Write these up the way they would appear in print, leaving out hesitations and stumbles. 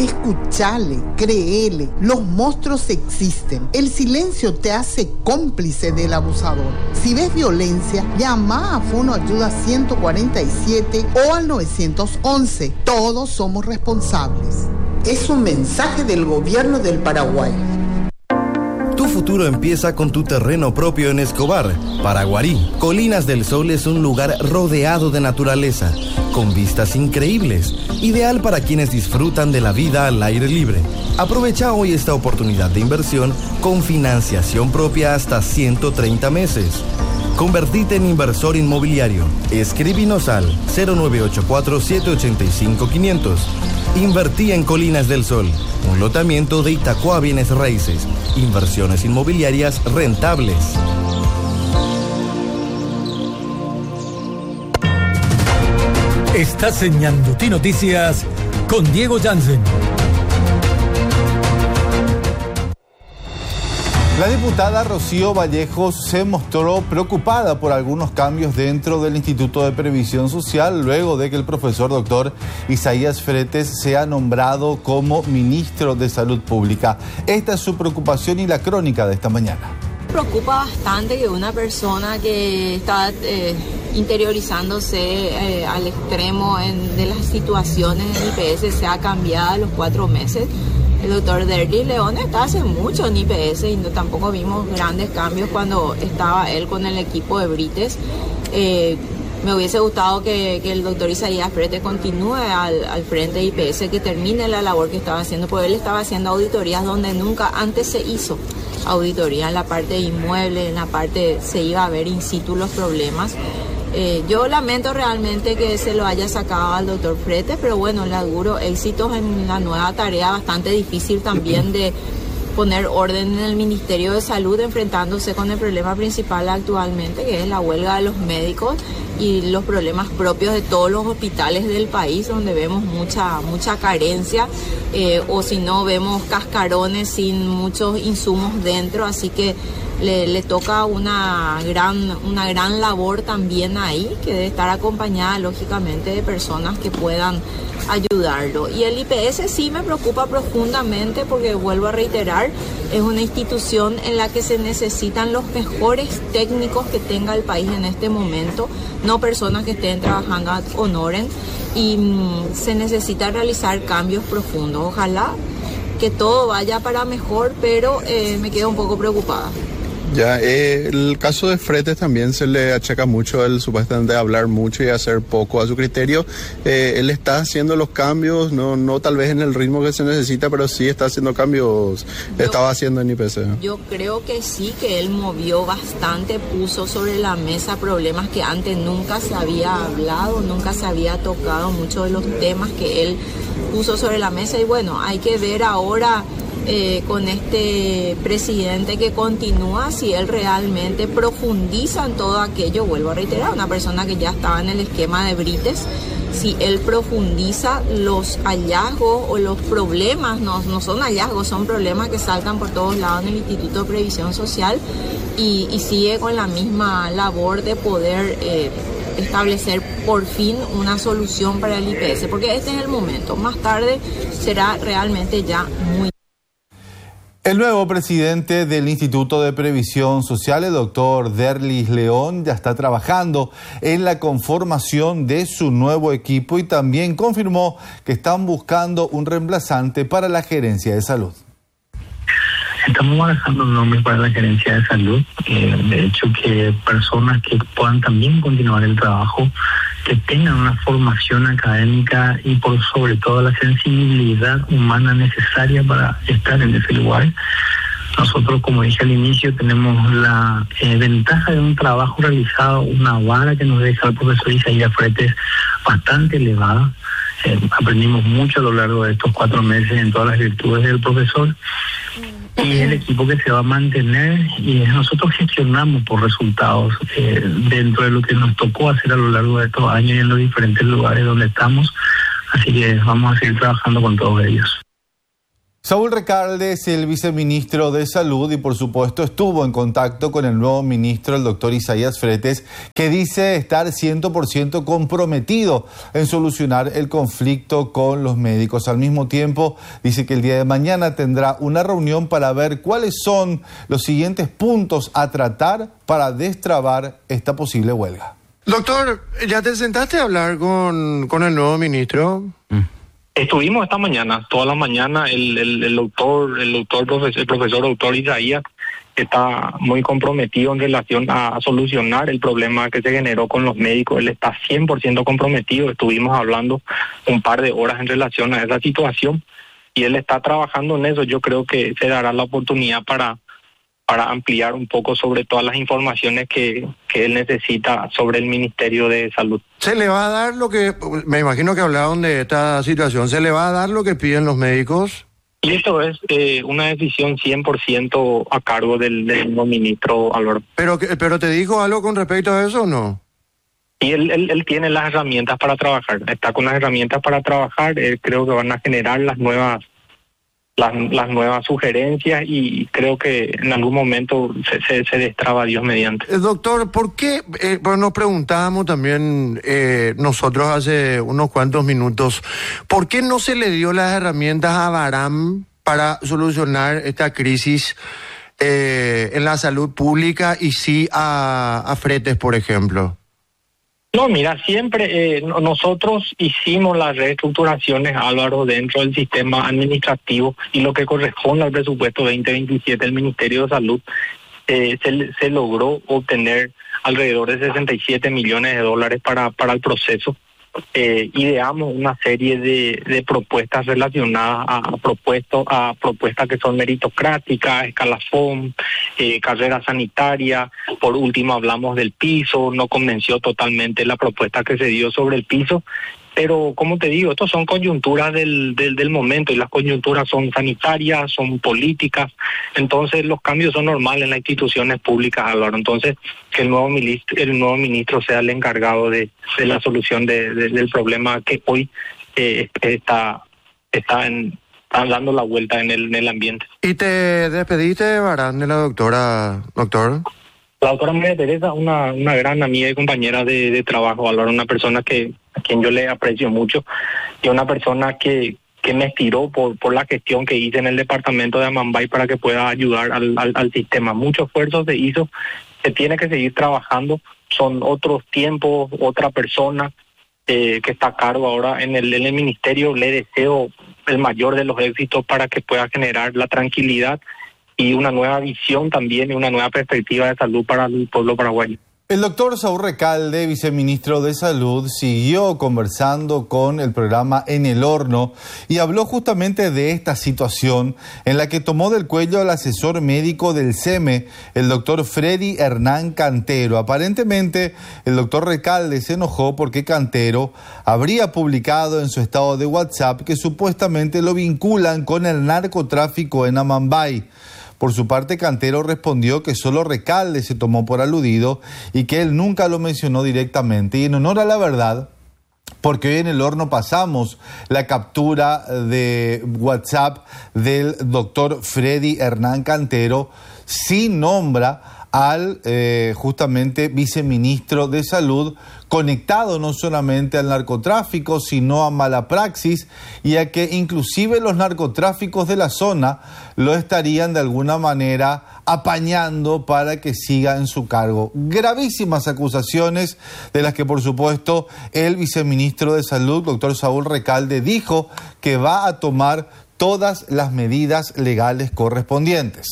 Escuchale, créele, los monstruos existen. El silencio te hace cómplice del abusador. Si ves violencia, llama a Fono Ayuda 147 o al 911. Todos somos responsables. Es un mensaje del gobierno del Paraguay. Tu futuro empieza con tu terreno propio en Escobar, Paraguarí. Colinas del Sol es un lugar rodeado de naturaleza, con vistas increíbles, ideal para quienes disfrutan de la vida al aire libre. Aprovecha hoy esta oportunidad de inversión con financiación propia hasta 130 meses. Convertite en inversor inmobiliario. Escríbenos al 0984-785-500. Invertí en Colinas del Sol, un lotamiento de Itaqua Bienes Raíces. Inversiones inmobiliarias rentables. Estás en Ñandutí Noticias con Diego Jansen. La diputada Rocío Vallejos se mostró preocupada por algunos cambios dentro del Instituto de Previsión Social luego de que el profesor doctor Isaías Fretes sea nombrado como ministro de Salud Pública. Esta es su preocupación y la crónica de esta mañana. Preocupa bastante que una persona que está interiorizándose al extremo de las situaciones en IPS sea cambiada a los 4 meses. El doctor Derlis León está hace mucho en IPS y tampoco vimos grandes cambios cuando estaba él con el equipo de Brites. Me hubiese gustado que el doctor Isaías Fretes continúe al frente de IPS, que termine la labor que estaba haciendo, porque él estaba haciendo auditorías donde nunca antes se hizo auditoría, en la parte de inmuebles, en la parte se iba a ver in situ los problemas. Yo lamento realmente que se lo haya sacado al doctor Fretes, pero bueno, le auguro éxitos en la nueva tarea, bastante difícil también de poner orden en el Ministerio de Salud, enfrentándose con el problema principal actualmente, que es la huelga de los médicos y los problemas propios de todos los hospitales del país, donde vemos mucha carencia, o si no, vemos cascarones sin muchos insumos dentro, así que le toca una gran labor también ahí, que debe estar acompañada lógicamente de personas que puedan ayudarlo. Y el IPS sí me preocupa profundamente porque, vuelvo a reiterar, es una institución en la que se necesitan los mejores técnicos que tenga el país en este momento, no personas que estén trabajando ad honorem, y se necesita realizar cambios profundos. Ojalá que todo vaya para mejor, pero me quedo un poco preocupada. Ya, el caso de Fretes también se le achaca mucho el supuestamente hablar mucho y hacer poco a su criterio. Él está haciendo los cambios, no tal vez en el ritmo que se necesita, pero sí está haciendo cambios. Estaba haciendo en IPC. Yo creo que sí, que él movió bastante, puso sobre la mesa problemas que antes nunca se había hablado, nunca se había tocado, muchos de los temas que él puso sobre la mesa. Y bueno, hay que ver ahora con este presidente que continúa, si él realmente profundiza en todo aquello. Vuelvo a reiterar, una persona que ya estaba en el esquema de Brites, si él profundiza los hallazgos o los problemas, no son hallazgos, son problemas que saltan por todos lados en el Instituto de Previsión Social, y sigue con la misma labor de poder establecer por fin una solución para el IPS, porque este es el momento. Más tarde será realmente ya muy... El nuevo presidente del Instituto de Previsión Social, el doctor Derlis León, ya está trabajando en la conformación de su nuevo equipo y también confirmó que están buscando un reemplazante para la gerencia de salud. Estamos manejando nombres para la gerencia de salud, de hecho que personas que puedan también continuar el trabajo, que tengan una formación académica y por sobre todo la sensibilidad humana necesaria para estar en ese lugar. Nosotros, como dije al inicio, tenemos la ventaja de un trabajo realizado, una vara que nos deja el profesor Isaías Fretes bastante elevada. Aprendimos mucho a lo largo de estos 4 meses en todas las virtudes del profesor. Y el equipo que se va a mantener, y nosotros gestionamos por resultados dentro de lo que nos tocó hacer a lo largo de estos años y en los diferentes lugares donde estamos, así que vamos a seguir trabajando con todos ellos. Saúl Recalde es el viceministro de Salud y por supuesto estuvo en contacto con el nuevo ministro, el doctor Isaías Fretes, que dice estar 100% comprometido en solucionar el conflicto con los médicos. Al mismo tiempo, dice que el día de mañana tendrá una reunión para ver cuáles son los siguientes puntos a tratar para destrabar esta posible huelga. Doctor, ¿ya te sentaste a hablar con el nuevo ministro? Estuvimos esta mañana, toda la mañana, el profesor doctor Isaías está muy comprometido en relación a solucionar el problema que se generó con los médicos. Él está 100% comprometido. Estuvimos hablando un par de horas en relación a esa situación y él está trabajando en eso. Yo creo que se dará la oportunidad para ampliar un poco sobre todas las informaciones que él necesita sobre el Ministerio de Salud. ¿Se le va a dar lo que, me imagino que hablaron de esta situación, se le va a dar lo que piden los médicos? Y esto es una decisión 100% a cargo del nuevo ministro Álvaro. ¿Pero te dijo algo con respecto a eso o no? Y él tiene las herramientas para trabajar, está con las herramientas para trabajar. Creo que van a generar las nuevas sugerencias y creo que en algún momento se destraba Dios mediante. Doctor, ¿por qué? Pues nos preguntábamos también nosotros hace unos cuantos minutos, ¿por qué no se le dio las herramientas a Baram para solucionar esta crisis en la salud pública y sí a Fretes, por ejemplo? No, mira, siempre nosotros hicimos las reestructuraciones, Álvaro, dentro del sistema administrativo y lo que corresponde al presupuesto 2027 del Ministerio de Salud, se logró obtener alrededor de 67 millones de dólares para el proceso. Ideamos una serie de propuestas relacionadas a propuestas que son meritocráticas, escalafón, carrera sanitaria. Por último hablamos del piso, no convenció totalmente la propuesta que se dio sobre el piso, pero como te digo, estos son coyunturas del momento y las coyunturas son sanitarias, son políticas, entonces los cambios son normales en las instituciones públicas, Álvaro. Entonces que el nuevo ministro sea el encargado de la solución del problema que hoy está dando la vuelta en el ambiente. ¿Y te despediste, Barán, de la doctora, doctor? La doctora María Teresa, una gran amiga y compañera de trabajo, Álvaro, una persona a quien yo le aprecio mucho y una persona que me estiró por la gestión que hice en el departamento de Amambay para que pueda ayudar al sistema. Mucho esfuerzo se hizo, se tiene que seguir trabajando, son otros tiempos, otra persona que está a cargo ahora en el ministerio. Le deseo el mayor de los éxitos para que pueda generar la tranquilidad y una nueva visión también y una nueva perspectiva de salud para el pueblo paraguayo. El doctor Saúl Recalde, viceministro de Salud, siguió conversando con el programa En el Horno y habló justamente de esta situación en la que tomó del cuello al asesor médico del SEME, el doctor Freddy Hernán Cantero. Aparentemente, el doctor Recalde se enojó porque Cantero habría publicado en su estado de WhatsApp que supuestamente lo vinculan con el narcotráfico en Amambay. Por su parte, Cantero respondió que solo Recalde se tomó por aludido y que él nunca lo mencionó directamente. Y en honor a la verdad, porque hoy en el horno pasamos la captura de WhatsApp del doctor Freddy Hernán Cantero, sí nombra al justamente viceministro de Salud, conectado no solamente al narcotráfico, sino a mala praxis y a que inclusive los narcotráficos de la zona lo estarían de alguna manera apañando para que siga en su cargo. Gravísimas acusaciones de las que, por supuesto, el viceministro de Salud, doctor Saúl Recalde, dijo que va a tomar todas las medidas legales correspondientes.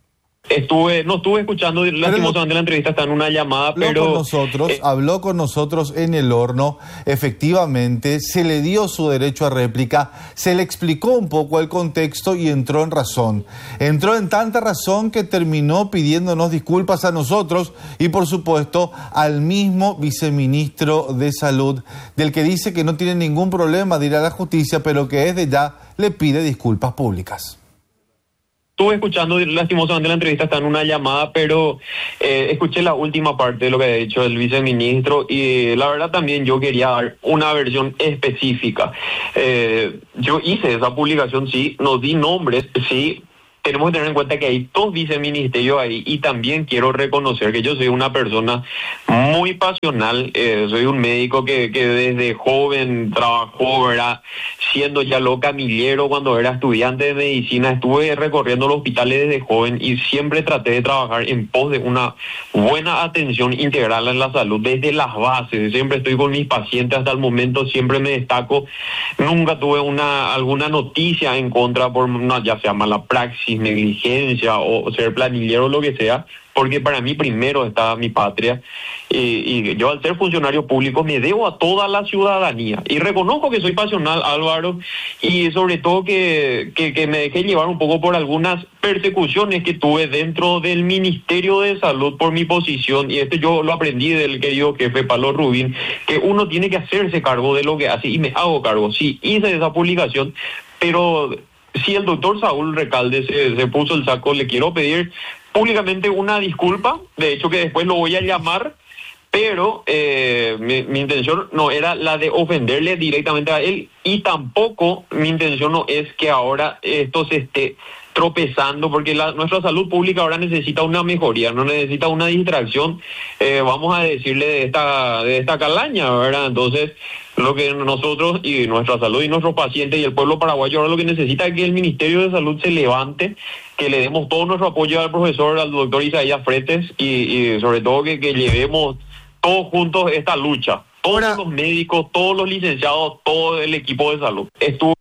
No estuve escuchando lastimosamente la entrevista, está en una llamada, pero... Habló con nosotros en el horno, efectivamente, se le dio su derecho a réplica, se le explicó un poco el contexto y entró en razón. Entró en tanta razón que terminó pidiéndonos disculpas a nosotros y, por supuesto, al mismo viceministro de Salud, del que dice que no tiene ningún problema de ir a la justicia, pero que desde ya le pide disculpas públicas. estuve escuchando, lastimosamente la entrevista está en una llamada, pero escuché la última parte de lo que ha dicho el viceministro y la verdad también yo quería dar una versión específica. Yo hice esa publicación, sí, no di nombres, sí. Tenemos que tener en cuenta que hay dos viceministerios ahí y también quiero reconocer que yo soy una persona muy pasional, soy un médico que desde joven trabajó, ¿verdad? Siendo ya camillero cuando era estudiante de medicina, estuve recorriendo los hospitales desde joven y siempre traté de trabajar en pos de una buena atención integral en la salud, desde las bases, siempre estoy con mis pacientes hasta el momento, siempre me destaco, nunca tuve alguna noticia en contra por ya sea mala praxis, negligencia o ser planillero o lo que sea, porque para mí primero está mi patria y yo al ser funcionario público me debo a toda la ciudadanía y reconozco que soy pasional, Álvaro, y sobre todo que me dejé llevar un poco por algunas persecuciones que tuve dentro del Ministerio de Salud por mi posición, y yo lo aprendí del querido jefe Pablo Rubín, que uno tiene que hacerse cargo de lo que hace y me hago cargo. Sí, hice esa publicación, pero si el doctor Saúl Recalde se puso el saco, le quiero pedir públicamente una disculpa, de hecho que después lo voy a llamar, pero mi intención no era la de ofenderle directamente a él y tampoco mi intención no es que ahora esto se esté tropezando, porque nuestra salud pública ahora necesita una mejoría, no necesita una distracción, vamos a decirle de esta calaña, ¿verdad? Entonces, lo que nosotros y nuestra salud y nuestros pacientes y el pueblo paraguayo ahora lo que necesita es que el Ministerio de Salud se levante, que le demos todo nuestro apoyo al profesor, al doctor Isaías Fretes y sobre todo que llevemos todos juntos esta lucha, todos los médicos, todos los licenciados, todo el equipo de salud.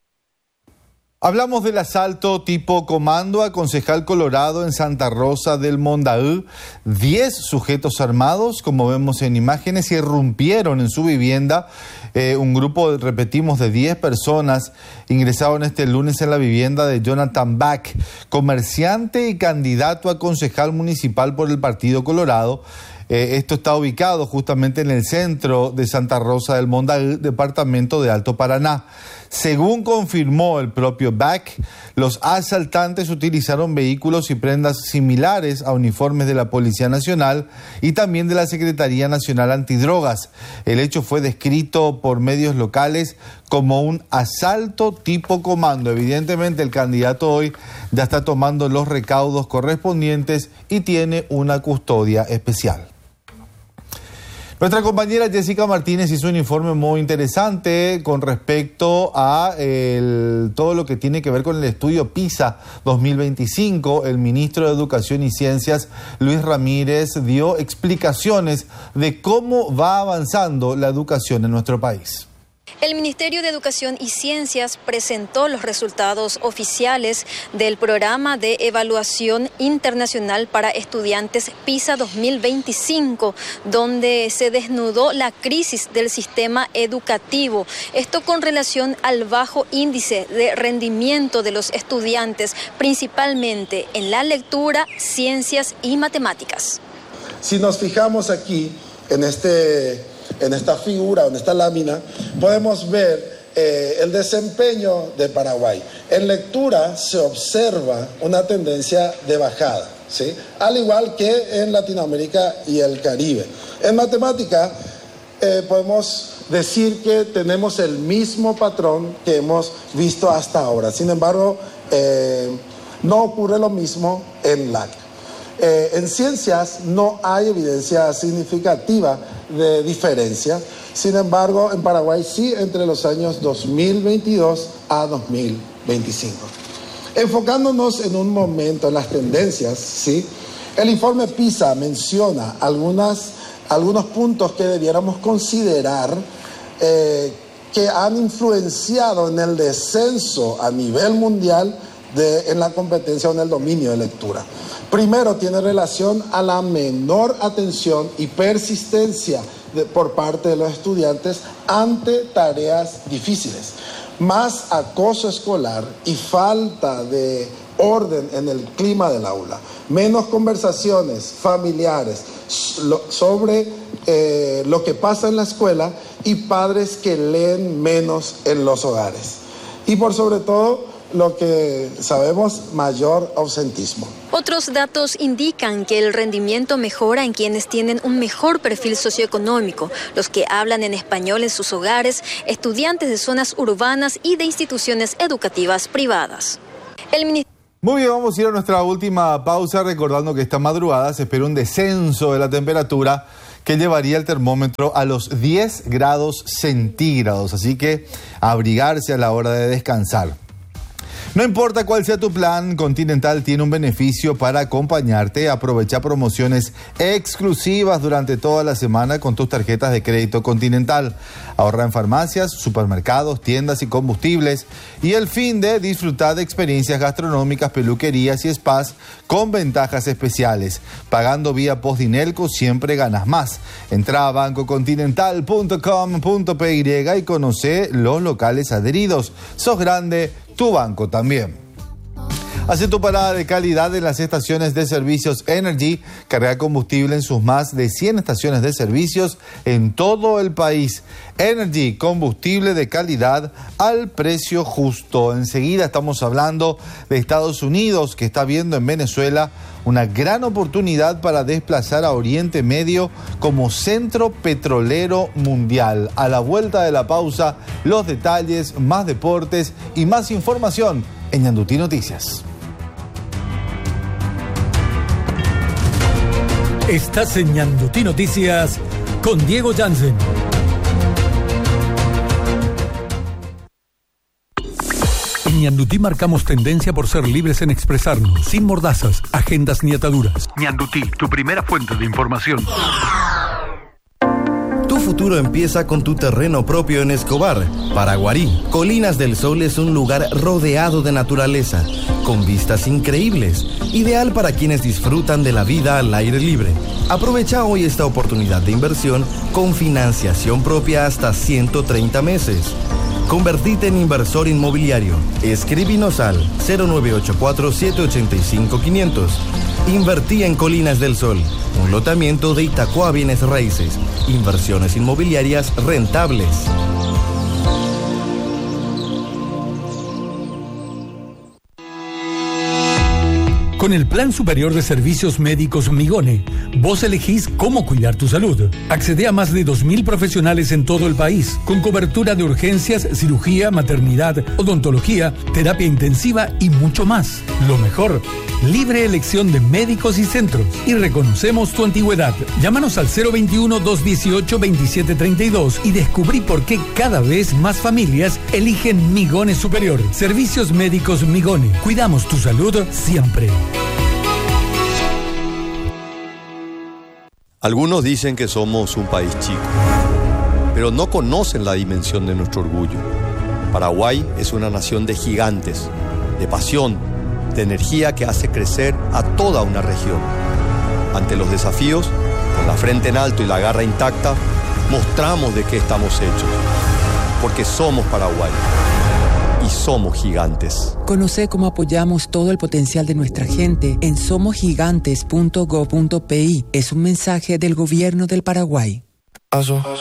Hablamos del asalto tipo comando a concejal Colorado en Santa Rosa del Mondaú. 10 sujetos armados, como vemos en imágenes, irrumpieron en su vivienda. Un grupo, repetimos, de 10 personas ingresaron este lunes en la vivienda de Jonathan Bach, comerciante y candidato a concejal municipal por el Partido Colorado. Esto está ubicado justamente en el centro de Santa Rosa del Mondaú, departamento de Alto Paraná. Según confirmó el propio Bach, los asaltantes utilizaron vehículos y prendas similares a uniformes de la Policía Nacional y también de la Secretaría Nacional Antidrogas. El hecho fue descrito por medios locales como un asalto tipo comando. Evidentemente el candidato hoy ya está tomando los recaudos correspondientes y tiene una custodia especial. Nuestra compañera Jessica Martínez hizo un informe muy interesante con respecto a todo lo que tiene que ver con el estudio PISA 2025. El ministro de Educación y Ciencias, Luis Ramírez, dio explicaciones de cómo va avanzando la educación en nuestro país. El Ministerio de Educación y Ciencias presentó los resultados oficiales del programa de evaluación internacional para estudiantes PISA 2025, donde se desnudó la crisis del sistema educativo. Esto con relación al bajo índice de rendimiento de los estudiantes, principalmente en la lectura, ciencias y matemáticas. Si nos fijamos aquí en esta figura, en esta lámina, podemos ver el desempeño de Paraguay. En lectura se observa una tendencia de bajada, ¿sí? Al igual que en Latinoamérica y el Caribe. En matemática podemos decir que tenemos el mismo patrón que hemos visto hasta ahora. Sin embargo, no ocurre lo mismo en LAC. En ciencias no hay evidencia significativa de diferencia. Sin embargo, en Paraguay sí, entre los años 2022 a 2025. Enfocándonos en un momento en las tendencias, ¿sí? El informe PISA menciona algunos puntos que debiéramos considerar que han influenciado en el descenso a nivel mundial en la competencia o en el dominio de lectura. Primero, tiene relación a la menor atención y persistencia por parte de los estudiantes ante tareas difíciles, más acoso escolar y falta de orden en el clima del aula, menos conversaciones familiares sobre lo que pasa en la escuela y padres que leen menos en los hogares. Y por sobre todo, lo que sabemos, mayor ausentismo. Otros datos indican que el rendimiento mejora en quienes tienen un mejor perfil socioeconómico, los que hablan en español en sus hogares, estudiantes de zonas urbanas y de instituciones educativas privadas. Muy bien, vamos a ir a nuestra última pausa, recordando que esta madrugada se espera un descenso de la temperatura que llevaría el termómetro a los 10 grados centígrados, así que abrigarse a la hora de descansar. No importa cuál sea tu plan, Continental tiene un beneficio para acompañarte. Aprovecha promociones exclusivas durante toda la semana con tus tarjetas de crédito Continental. Ahorra en farmacias, supermercados, tiendas y combustibles. Y el fin de disfrutar de experiencias gastronómicas, peluquerías y spas con ventajas especiales. Pagando vía Postdinelco siempre ganas más. Entra a bancocontinental.com.py y conoce los locales adheridos. Sos grande, tu banco también. Hace tu parada de calidad en las estaciones de servicios Energy. Carga combustible en sus más de 100 estaciones de servicios en todo el país. Energy, combustible de calidad al precio justo. Enseguida estamos hablando de Estados Unidos, que está viendo en Venezuela una gran oportunidad para desplazar a Oriente Medio como centro petrolero mundial. A la vuelta de la pausa, los detalles, más deportes y más información en Ñandutí Noticias. Estás en Ñandutí Noticias con Diego Jansen. En Ñandutí marcamos tendencia por ser libres en expresarnos, sin mordazas, agendas ni ataduras. Ñandutí, tu primera fuente de información. Tu futuro empieza con tu terreno propio en Escobar. Paraguarí, Colinas del Sol es un lugar rodeado de naturaleza, con vistas increíbles, ideal para quienes disfrutan de la vida al aire libre. Aprovecha hoy esta oportunidad de inversión con financiación propia hasta 130 meses. Convertite en inversor inmobiliario. Escríbenos al 0984-785-500. Invertí en Colinas del Sol, un lotamiento de Itacua Bienes Raíces. Inversiones inmobiliarias rentables. Con el Plan Superior de Servicios Médicos Migone, vos elegís cómo cuidar tu salud. Accede a más de 2.000 profesionales en todo el país, con cobertura de urgencias, cirugía, maternidad, odontología, terapia intensiva y mucho más. Lo mejor, libre elección de médicos y centros. Y reconocemos tu antigüedad. Llámanos al 021-218-2732 y descubrí por qué cada vez más familias eligen Migone Superior. Servicios Médicos Migone. Cuidamos tu salud siempre. Algunos dicen que somos un país chico, pero no conocen la dimensión de nuestro orgullo. Paraguay es una nación de gigantes, de pasión, de energía que hace crecer a toda una región. Ante los desafíos, con la frente en alto y la garra intacta, mostramos de qué estamos hechos, porque somos Paraguay y somos gigantes. Conoce cómo apoyamos todo el potencial de nuestra gente en somosgigantes.go.pi. Es un mensaje del Gobierno del Paraguay.